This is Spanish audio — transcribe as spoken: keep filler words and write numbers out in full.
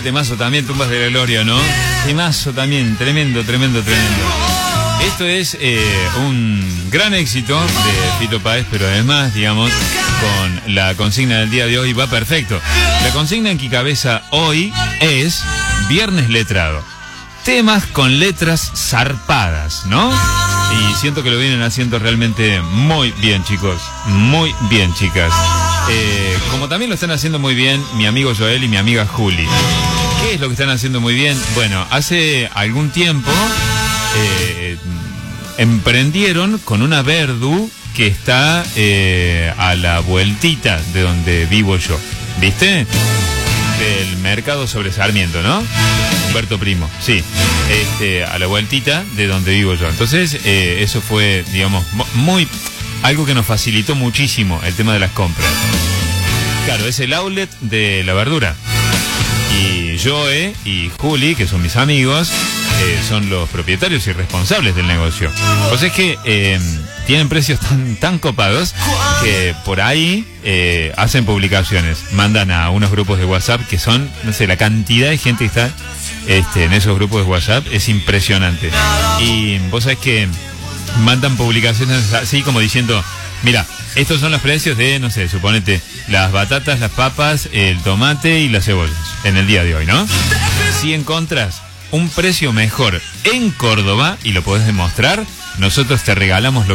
temazo también, Tumbas de la Gloria, ¿no? Temazo también, tremendo, tremendo, tremendo. Esto es eh, un gran éxito de Fito Páez, pero además, digamos, con la consigna del día de hoy va perfecto. La consigna en Quicabeza hoy es Viernes Letrado. Temas con letras zarpadas, ¿no? Y siento que lo vienen haciendo realmente muy bien, chicos. Muy bien, chicas. Eh, como también lo están haciendo muy bien mi amigo Joel y mi amiga Juli. ¿Qué es lo que están haciendo muy bien? Bueno, hace algún tiempo eh, emprendieron con una verdu que está eh, a la vueltita de donde vivo yo. ¿Viste? Del mercado sobre Sarmiento, ¿no? Humberto Primo, sí. Este, a la vueltita de donde vivo yo. Entonces, eh, eso fue, digamos, muy... algo que nos facilitó muchísimo el tema de las compras. Claro, es el outlet de la verdura. Y Joe y Juli, que son mis amigos, eh, son los propietarios y responsables del negocio. O sea, es que eh, tienen precios tan, tan copados que por ahí eh, hacen publicaciones. Mandan a unos grupos de WhatsApp que son, no sé, la cantidad de gente que está este, en esos grupos de WhatsApp es impresionante. Y vos sabés que mandan publicaciones así como diciendo, mira, estos son los precios de, no sé, suponete, las batatas, las papas, el tomate y las cebollas en el día de hoy, ¿no? Si encontrás un precio mejor en Córdoba y lo podés demostrar, nosotros te regalamos lo